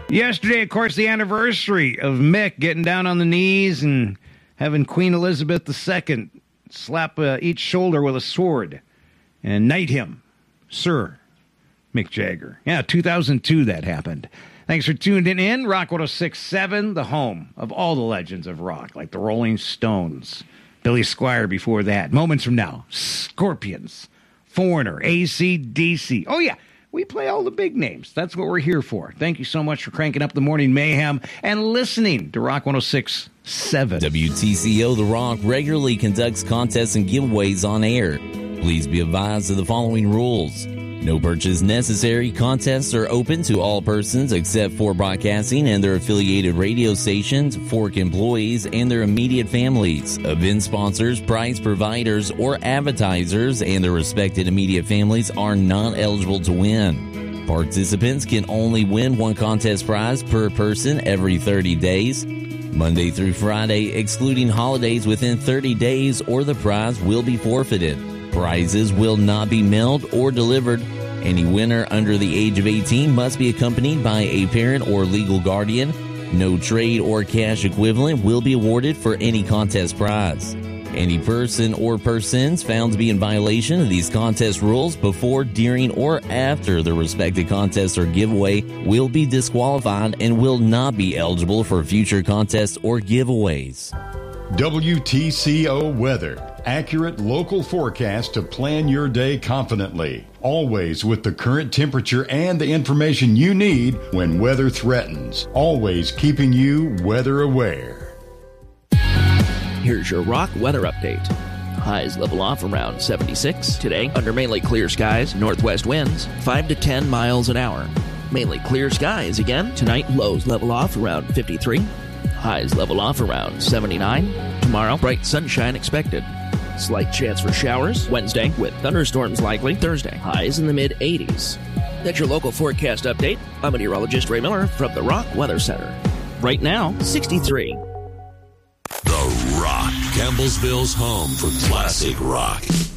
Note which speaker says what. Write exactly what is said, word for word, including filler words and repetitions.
Speaker 1: Yesterday, of course, the anniversary of Mick getting down on the knees and having Queen Elizabeth the Second slap uh, each shoulder with a sword and knight him, Sir Mick Jagger. Yeah, two thousand two that happened. Thanks for tuning in. Rock one oh six point seven, the home of all the legends of rock, like the Rolling Stones, Billy Squier before that. Moments from now, Scorpions, Foreigner, A C D C. Oh, yeah, we play all the big names. That's what we're here for. Thank you so much for cranking up the morning mayhem and listening to Rock one oh six point seven.
Speaker 2: W T C O The Rock regularly conducts contests and giveaways on air. Please be advised of the following rules. No purchase necessary. Contests are open to all persons except for broadcasting and their affiliated radio stations, Fork employees, and their immediate families. Event sponsors, prize providers, or advertisers and their respected immediate families are not eligible to win. Participants can only win one contest prize per person every thirty days. Monday through Friday, excluding holidays within thirty days, or the prize will be forfeited. Prizes will not be mailed or delivered. Any winner under the age of eighteen must be accompanied by a parent or legal guardian. No trade or cash equivalent will be awarded for any contest prize. Any person or persons found to be in violation of these contest rules before, during, or after the respective contest or giveaway will be disqualified and will not be eligible for future contests or giveaways.
Speaker 3: W T C O Weather. Accurate local forecast to plan your day confidently. Always with the current temperature and the information you need when weather threatens. Always keeping you weather aware.
Speaker 4: Here's your Rock weather update. Highs level off around seventy-six. Today, under mainly clear skies, northwest winds, five to ten miles an hour. Mainly clear skies again. Tonight, lows level off around fifty-three. Highs level off around seventy-nine. Tomorrow, bright sunshine expected. Slight chance for showers Wednesday with thunderstorms likely. Thursday, highs in the mid eighties. That's your local forecast update. I'm meteorologist Ray Miller from the Rock Weather Center. Right now, sixty-three.
Speaker 5: The Rock, Campbellsville's home for classic rock.